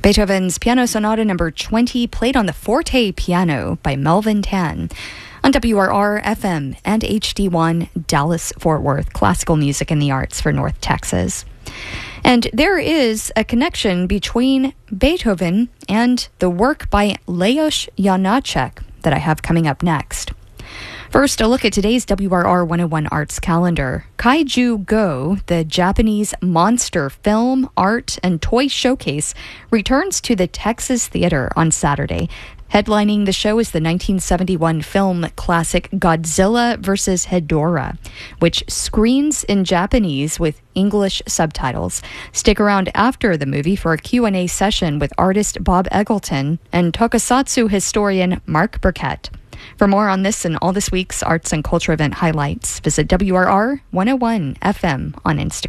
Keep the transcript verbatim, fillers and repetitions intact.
Beethoven's Piano Sonata number twenty, played on the forte piano by Melvin Tan. On W R R F M and H D one, Dallas-Fort Worth, classical music and the arts for North Texas. And there is a connection between Beethoven and the work by Leos Janáček that I have coming up next. First, a look at today's W R R one oh one Arts calendar. Kaiju Go, the Japanese monster film, art, and toy showcase, returns to the Texas Theater on Saturday. Headlining the show is the nineteen seventy-one film classic Godzilla versus Hedorah, which screens in Japanese with English subtitles. Stick around after the movie for a Q and A session with artist Bob Eggleton and tokusatsu historian Mark Burkett. For more on this and all this week's arts and culture event highlights, visit W R R one oh one F M on Instagram.